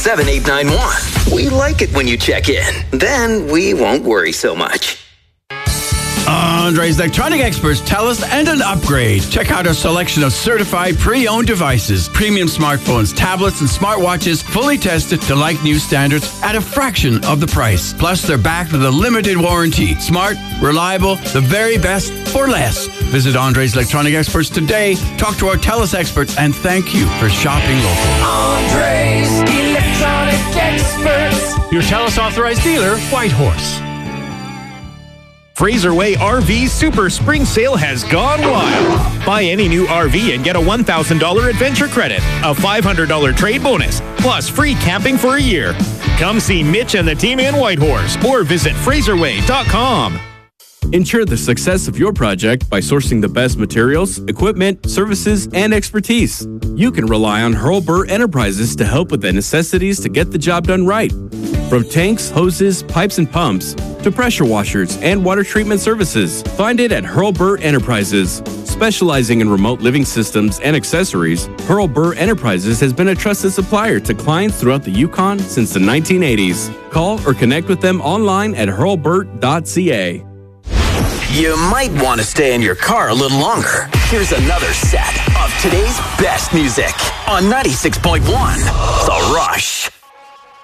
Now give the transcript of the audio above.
77891. We like it when you check in. Then we won't worry so much. Andre's Electronic Experts tell us and an upgrade. Check out our selection of certified pre-owned devices, premium smartphones, tablets, and smartwatches, fully tested to like new standards at a fraction of the price. Plus, they're backed with a limited warranty. Smart, reliable, the very best for less. Visit Andre's Electronic Experts today. Talk to our TELUS experts and thank you for shopping local. Andre's Electronic Experts. Your TELUS authorized dealer, Whitehorse. Fraser Way RV Super Spring Sale has gone wild. Buy any new RV and get a $1,000 adventure credit, a $500 trade bonus, plus free camping for a year. Come see Mitch and the team in Whitehorse or visit FraserWay.com. Ensure the success of your project by sourcing the best materials, equipment, services, and expertise. You can rely on Hurlburt Enterprises to help with the necessities to get the job done right. From tanks, hoses, pipes, and pumps, to pressure washers and water treatment services. Find it at Hurlburt Enterprises. Specializing in remote living systems and accessories, Hurlburt Enterprises has been a trusted supplier to clients throughout the Yukon since the 1980s. Call or connect with them online at hurlburt.ca. You might want to stay in your car a little longer. Here's another set of today's best music on 96.1 The Rush.